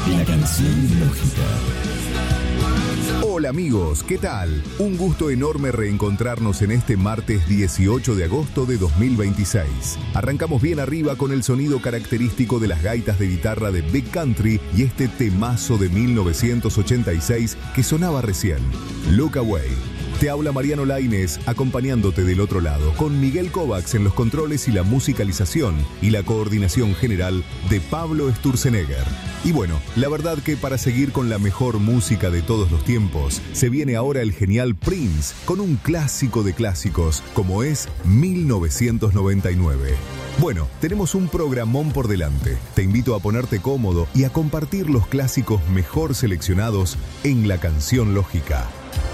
La canción lógica. Hola amigos, ¿qué tal? Un gusto enorme reencontrarnos en este martes 18 de agosto de 2026. Arrancamos bien arriba con el sonido característico de las gaitas de guitarra de Big Country y este temazo de 1986 que sonaba recién, Look Away. Te habla Mariano Lainez, acompañándote del otro lado, con Miguel Kovacs en los controles y la musicalización y la coordinación general de Pablo Sturzenegger. Y bueno, la verdad que para seguir con la mejor música de todos los tiempos, se viene ahora el genial Prince con un clásico de clásicos, como es 1999. Bueno, tenemos un programón por delante. Te invito a ponerte cómodo y a compartir los clásicos mejor seleccionados en La Canción Lógica.